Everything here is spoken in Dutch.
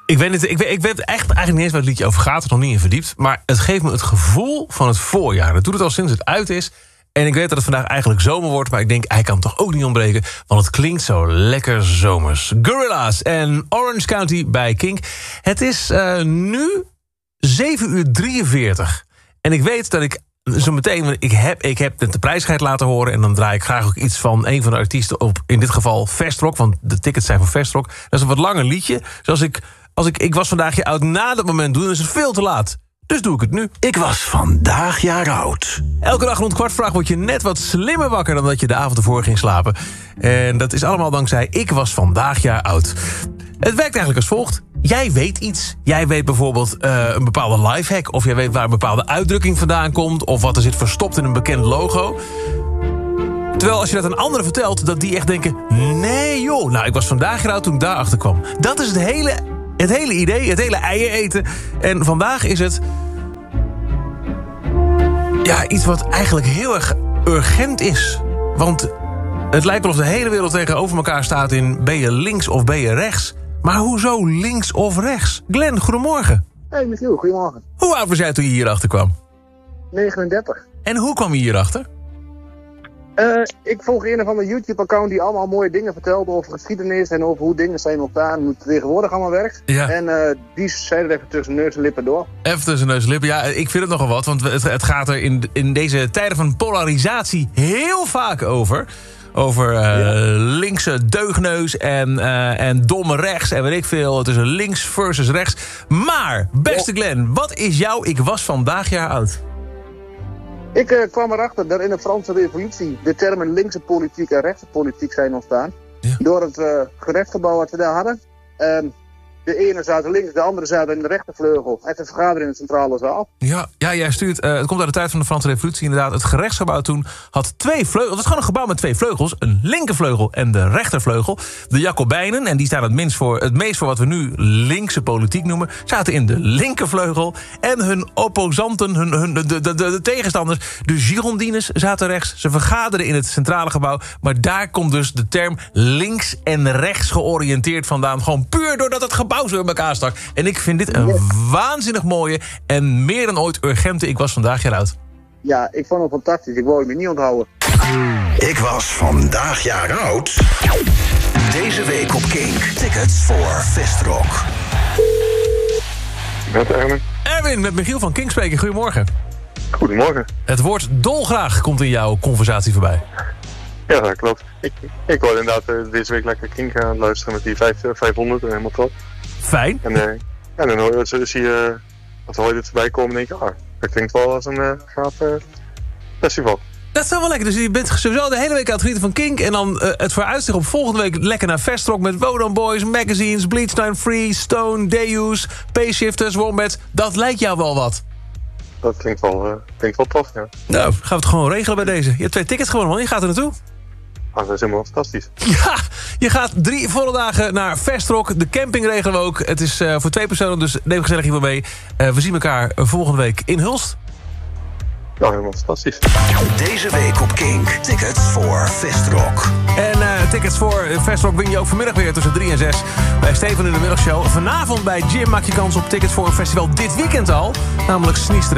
Ik weet het, ik weet eigenlijk niet eens waar het liedje over gaat. Er nog niet in verdiept. Maar het geeft me het gevoel van het voorjaar. Dat doet het al sinds het uit is. En ik weet dat het vandaag eigenlijk zomer wordt. Maar ik denk, hij kan toch ook niet ontbreken. Want het klinkt zo lekker zomers. Gorillaz en Orange County bij Kink. Het is nu 7:43. En ik weet dat ik zo meteen... Ik heb net de prijsgeit laten horen. En dan draai ik graag ook iets van een van de artiesten op. In dit geval Vestrock. Want de tickets zijn van Vestrock. Dat is een wat langer liedje. Dus als ik was vandaag jaar oud na dat moment doen, dan is het veel te laat. Dus doe ik het nu. Ik was vandaag jaar oud. Elke dag rond 15:15 word je net wat slimmer wakker dan dat je de avond ervoor ging slapen. En dat is allemaal dankzij Ik was vandaag jaar oud. Het werkt eigenlijk als volgt. Jij weet iets. Jij weet bijvoorbeeld een bepaalde lifehack. Of jij weet waar een bepaalde uitdrukking vandaan komt. Of wat er zit verstopt in een bekend logo. Terwijl als je dat aan anderen vertelt, dat die echt denken... nee joh, nou ik was vandaag jaar oud toen ik daarachter kwam. Dat is het hele idee, het hele eieren eten. En vandaag is het... ja, iets wat eigenlijk heel erg urgent is. Want het lijkt wel of de hele wereld tegenover elkaar staat in... ben je links of ben je rechts? Maar hoezo links of rechts? Glenn, goedemorgen. Hey Michiel, goedemorgen. Hoe oud was jij toen je hierachter kwam? 39. En hoe kwam je hierachter? Ik volg een van mijn YouTube-account die allemaal mooie dingen vertelde over geschiedenis en over hoe dingen zijn ontstaan en hoe het tegenwoordig allemaal werkt. Ja. En die zei het even tussen neus en lippen door. Even tussen neus en lippen. Ja, ik vind het nogal wat, want het gaat er in deze tijden van polarisatie heel vaak over. Over linkse deugneus en domme rechts en weet ik veel. Tussen links versus rechts. Maar, beste Glenn, wat is jouw Ik was vandaag jaar oud? Ik kwam erachter dat in de Franse revolutie de termen linkse politiek en rechtse politiek zijn ontstaan. Ja. Door het gerechtsgebouw wat we daar hadden. De ene zaten links, de andere zaten in de rechtervleugel. En te vergaderen in de centrale zaal. Ja, jij stuurt. Het komt uit de tijd van de Franse revolutie inderdaad. Het gerechtsgebouw toen had 2 vleugels. Het was gewoon een gebouw met 2 vleugels. Een linkervleugel en de rechtervleugel. De Jacobijnen, en die staan het meest voor wat we nu linkse politiek noemen, zaten in de linkervleugel. En hun opposanten, de tegenstanders, de Girondines, zaten rechts. Ze vergaderden in het centrale gebouw. Maar daar komt dus de term links en rechts georiënteerd vandaan. Gewoon puur doordat het gebouw zo in elkaar stak. En ik vind dit een waanzinnig mooie en meer dan ooit urgente Ik was vandaag jaar oud. Ja, ik vond het fantastisch. Ik wou het me niet onthouden. Ik was vandaag jaar oud. Deze week op Kink. Tickets voor Vestrock. Met Erwin. Erwin, met Michiel van Kink spreken. Goedemorgen. Goedemorgen. Het woord dolgraag komt in jouw conversatie voorbij. Ja, dat klopt. Ik wou inderdaad deze week lekker Kink gaan luisteren met die 500 en helemaal top. Fijn. En dan hoor je dit voorbij komen en denk je, dat klinkt wel als een gaaf festival. Dat is wel lekker. Dus je bent sowieso de hele week aan het genieten van Kink. En dan het vooruitzicht op volgende week lekker naar Vestrock met Wodan Boys, Magazines, Bleach Time Free, Stone, Deus, Payshifters, Wombats. Dat lijkt jou wel wat. Dat klinkt wel tof, ja. Nou, gaan we het gewoon regelen bij deze. Je hebt 2 tickets gewoon, man. Je gaat er naartoe. Dat is helemaal fantastisch. Ja, je gaat 3 volle dagen naar Vestrock. De camping regelen we ook. Het is voor 2 personen, dus neem gezellig hier wel mee. We zien elkaar volgende week in Hulst. Ja, helemaal fantastisch. Deze week op Kink. Tickets voor Vestrock. En tickets voor Vestrock win je ook vanmiddag weer tussen 3 en 6 bij Steven in de middagshow. Vanavond bij Jim maak je kans op tickets voor een festival dit weekend al. Namelijk Sinister